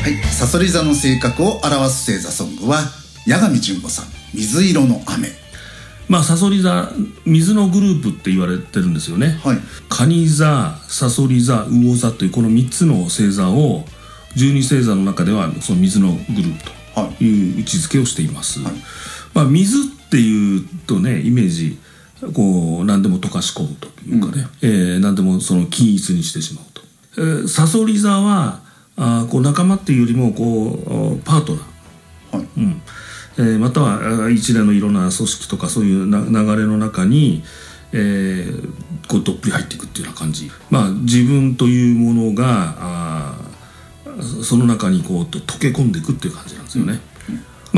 はい、さそり座の性格を表す星座ソングは八神純子さん、水色の雨。 さそり座、水のグループって言われてるんですよね。 はい、 蟹座、さそり座、魚座というこの3つの星座を12星座の中ではその水のグループという位置づけをしています。はい、水っていうとね、イメージこう何でも溶かし込むというかね、何でもその均一にしてしまうと。さそり座はこう仲間っていうよりもこうパートナー、はい、または一連のいろんな組織とかそういう流れの中に、こうどっぷり入っていくっていうような感じ。自分というものがその中にこう溶け込んでいくっていう感じなんですよね。